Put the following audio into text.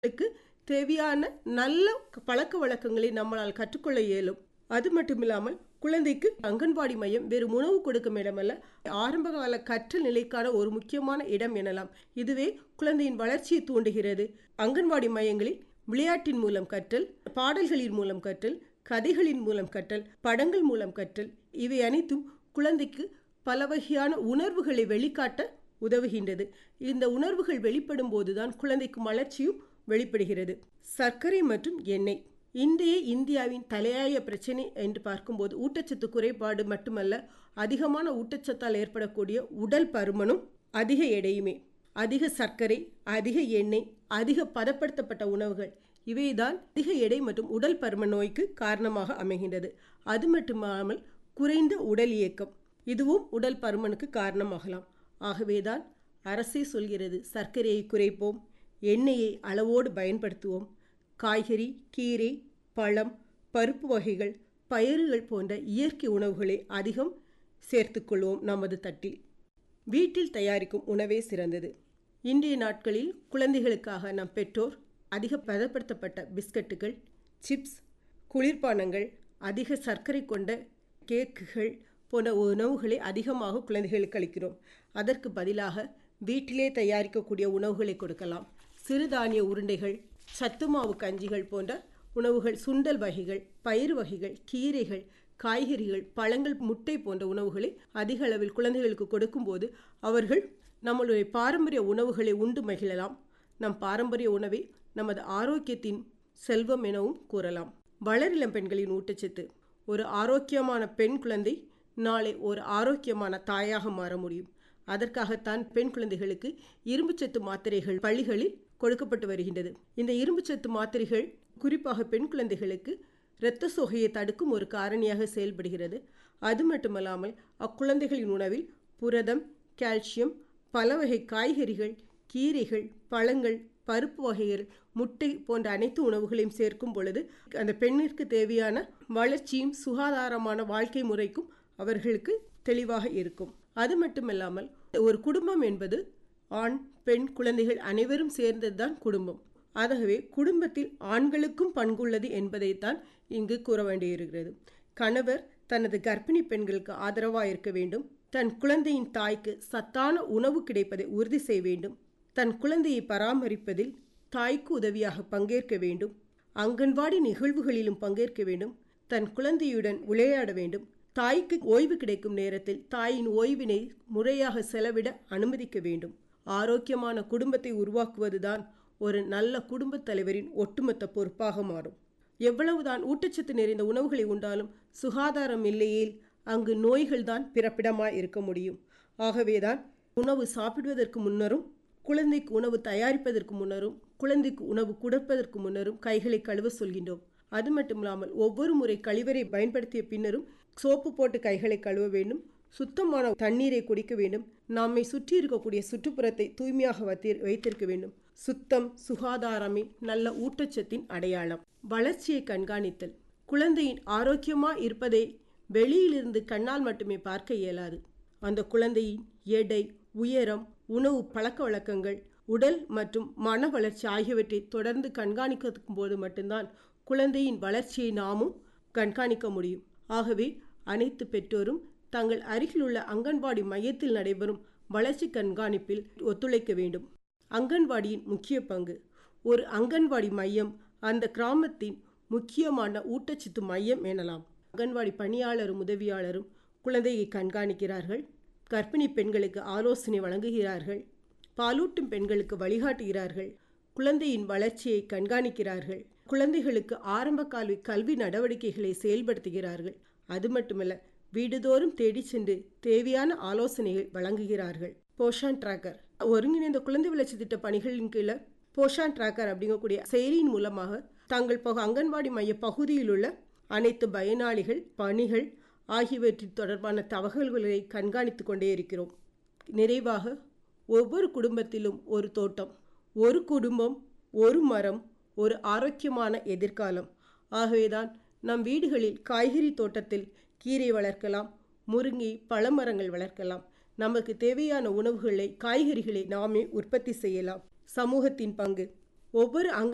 குழந்தைகளுக்கு தேவையான நல்ல பழக்க வழக்கங்களை நம்மளால் கற்றுக்கொள்ள இயலும். அது மட்டுமில்லாமல் குழந்தைக்கு அங்கன்வாடி மையம் வெறும் உணவு கொடுக்கும் இடமல்ல, ஆரம்பகால கற்றல் நிலைக்கான ஒரு முக்கியமான இடம் எனலாம். இதுவே குழந்தையின் வளர்ச்சியை தூண்டுகிறது. அங்கன்வாடி மையங்களில் விளையாட்டின் மூலம் கற்றல், பாடல்களின் மூலம் கற்றல், கதைகளின் மூலம் கற்றல், படங்கள் மூலம் கற்றல், இவை அனைத்தும் குழந்தைக்கு பல வகையான உணர்வுகளை வெளிக்காட்ட உதவுகின்றது. இந்த உணர்வுகள் வெளிப்படும் போதுதான் குழந்தைக்கு வளர்ச்சியும் வெளிப்படுகிறது. சர்க்கரை மற்றும் எண்ணெய் இன்றைய இந்தியாவின் தலையாய பிரச்சனை என்று பார்க்கும்போது ஊட்டச்சத்து குறைபாடு மட்டுமல்ல, அதிகமான ஊட்டச்சத்தால் ஏற்படக்கூடிய உடல் பருமனும் அதிக எடையுமே. அதிக சர்க்கரை, அதிக எண்ணெய், அதிக பதப்படுத்தப்பட்ட உணவுகள் இவைதான் அதிக எடை மற்றும் உடல் பருமன் நோய்க்கு காரணமாக அமைகின்றது. அது மட்டுமல்லாமல் குறைந்த உடல் இயக்கம் இதுவும் உடல் பருமனுக்கு காரணமாகலாம். ஆகவேதான் அரசே சொல்கிறது, சர்க்கரையை குறைப்போம், எண்ணெயை அளவோடு பயன்படுத்துவோம், காய்கறி, கீரை, பழம், பருப்பு வகைகள், பயிர்கள் போன்ற இயற்கை உணவுகளை அதிகம் சேர்த்துக்கொள்வோம் நமது தட்டில். வீட்டில் தயாரிக்கும் உணவே சிறந்தது. இன்றைய நாட்களில் குழந்தைகளுக்காக நம் பெற்றோர் அதிக பதப்படுத்தப்பட்ட பிஸ்கட்டுகள், சிப்ஸ், குளிர்பானங்கள், அதிக சர்க்கரை கொண்ட கேக்குகள் போன்ற உணவுகளை அதிகமாக குழந்தைகளுக்கு அளிக்கிறோம். அதற்கு பதிலாக வீட்டிலே தயாரிக்கக்கூடிய உணவுகளை கொடுக்கலாம். சிறுதானிய உருண்டைகள், சத்துமாவு கஞ்சிகள் போன்ற உணவுகள், சுண்டல் வகைகள், பயிறு வகைகள், கீரைகள், காய்கறிகள், பழங்கள், முட்டை போன்ற உணவுகளை அதிக அளவில் குழந்தைகளுக்கு கொடுக்கும்போது அவர்கள் நம்மளுடைய பாரம்பரிய உணவுகளை உண்டு மகிழலாம். நம் பாரம்பரிய உணவை நமது ஆரோக்கியத்தின் செல்வம் எனவும் கூறலாம். வளரிளம் பெண்களின் ஊட்டச்சத்து. ஒரு ஆரோக்கியமான பெண் குழந்தை நாளை ஒரு ஆரோக்கியமான தாயாக மாற முடியும். அதற்காகத்தான் பெண் குழந்தைகளுக்கு இரும்புச்சத்து மாத்திரைகள் பள்ளிகளில் கொடுக்கப்பட்டு வருகின்றது. இந்த இரும்புச்சத்து மாத்திரைகள் குறிப்பாக பெண் குழந்தைகளுக்கு இரத்த சோகையை தடுக்கும் ஒரு காரணியாக செயல்படுகிறது. அது மட்டுமல்லாமல் அக்குழந்தைகளின் உணவில் புரதம், கால்சியம், பல வகை காய்கறிகள், கீரைகள், பழங்கள், பருப்பு வகைகள், முட்டை போன்ற அனைத்து உணவுகளையும் சேர்க்கும் பொழுது அந்த பெண்ணிற்கு தேவையான வளர்ச்சியும் சுகாதாரமான வாழ்க்கை முறைக்கும் அவர்களுக்கு தெளிவாக இருக்கும். அது மட்டுமல்லாமல் ஒரு குடும்பம் என்பது ஆண், பெண், குழந்தைகள் அனைவரும் சேர்ந்ததுதான் குடும்பம். ஆகவே குடும்பத்தில் ஆண்களுக்கும் பங்குள்ளது என்பதைத்தான் இங்கு கூற வேண்டியிருக்கிறது. கணவர் தனது கர்ப்பிணி பெண்களுக்கு ஆதரவாக இருக்க வேண்டும். தன் குழந்தையின் தாய்க்கு சத்தான உணவு கிடைப்பதை உறுதி செய்ய வேண்டும். தன் குழந்தையை பராமரிப்பதில் தாய்க்கு உதவியாக பங்கேற்க வேண்டும். அங்கன்வாடி நிகழ்வுகளிலும் பங்கேற்க வேண்டும். தன் குழந்தையுடன் விளையாட வேண்டும். தாய்க்கு ஓய்வு கிடைக்கும் நேரத்தில் தாயின் ஓய்வினை முறையாக செலவிட அனுமதிக்க வேண்டும். ஆரோக்கியமான குடும்பத்தை உருவாக்குவதுதான் ஒரு நல்ல குடும்பத் தலைவரின் ஒட்டுமொத்த பொறுப்பாக மாறும். எவ்வளவுதான் ஊட்டச்சத்து நிறைந்த உணவுகளை உண்டாலும் சுகாதாரம் இல்லையேல் அங்கு நோய்கள் தான் பிறப்பிடமாய் இருக்க முடியும். ஆகவேதான் உணவு சாப்பிடுவதற்கு முன்னரும், குழந்தைக்கு உணவு தயாரிப்பதற்கு முன்னரும், குழந்தைக்கு உணவு கொடுப்பதற்கு முன்னரும் கைகளை கழுவ சொல்கின்றோம். அது மட்டுமில்லாமல் ஒவ்வொரு முறை கழிவறை பயன்படுத்திய பின்னரும் சோப்பு போட்டு கைகளை கழுவ வேண்டும். சுத்தமான தண்ணீரை குடிக்க வேண்டும். நம்மை சுற்றி இருக்கக்கூடிய சுற்றுப்புறத்தை தூய்மையாக வைத்திருக்க வேண்டும். சுத்தம், சுகாதாரமே நல்ல ஊட்டச்சத்தின் அடையாளம். வளர்ச்சியை கண்காணித்தல். குழந்தையின் ஆரோக்கியமாக இருப்பதை வெளியிலிருந்து கண்ணால் மட்டுமே பார்க்க இயலாது. அந்த குழந்தையின் எடை, உயரம், உணவு பழக்க வழக்கங்கள், உடல் மற்றும் மன வளர்ச்சி ஆகியவற்றை தொடர்ந்து கண்காணிக்கும் போது மட்டும்தான் குழந்தையின் வளர்ச்சியை நாமும் கண்காணிக்க முடியும். ஆகவே அனைத்து பெற்றோரும் தங்கள் அருகில் உள்ள அங்கன்வாடி மையத்தில் நடைபெறும் வளர்ச்சி கண்காணிப்பில் ஒத்துழைக்க வேண்டும். அங்கன்வாடியின் முக்கிய பங்கு. ஒரு அங்கன்வாடி மையம் அந்த கிராமத்தின் முக்கியமான ஊட்டச்சத்து மையம் எனலாம். அங்கன்வாடி பணியாளரும் உதவியாளரும் குழந்தையை கண்காணிக்கிறார்கள். கர்ப்பிணி பெண்களுக்கு ஆலோசனை வழங்குகிறார்கள். பாலூட்டும் பெண்களுக்கு வழிகாட்டுகிறார்கள். குழந்தையின் வளர்ச்சியை கண்காணிக்கிறார்கள். குழந்தைகளுக்கு ஆரம்ப கல்வி நடவடிக்கைகளை செயல்படுத்துகிறார்கள். அது மட்டுமல்ல, வீடுதோறும் தேடி சென்று தேவையான ஆலோசனைகள் வழங்குகிறார்கள். போஷான் டிராக்கர். ஒருங்கிணைந்த குழந்தை வளர்ச்சி திட்ட பணிகளின் கீழே போஷான் டிராக்கர் அப்படிங்கக்கூடிய செயலியின் மூலமாக தங்கள் அங்கன்வாடி மைய பகுதியில் உள்ள அனைத்து பயனாளிகள், பணிகள் ஆகியவற்றின் தொடர்பான தகவல்களை கண்காணித்து கொண்டே இருக்கிறோம். நிறைவாக ஒவ்வொரு குடும்பத்திலும் ஒரு தோட்டம், ஒரு குடும்பம், ஒரு மரம், ஒரு ஆரோக்கியமான எதிர்காலம். ஆகவேதான் நம் வீடுகளில் காய்கறி தோட்டத்தில் கீரை வளர்க்கலாம், முருங்கை, பழமரங்கள் வளர்க்கலாம். நமக்கு தேவையான உணவுகளை, காய்கறிகளை நாமே உற்பத்தி செய்யலாம். சமூகத்தின் பங்கு. ஒவ்வொரு